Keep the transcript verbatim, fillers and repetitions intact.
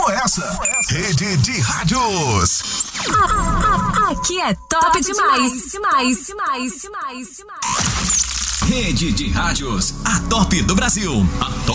essa. Rede de Rádios. Aqui é top demais, demais, demais, demais, demais. Rede de Rádios, a top do Brasil. A top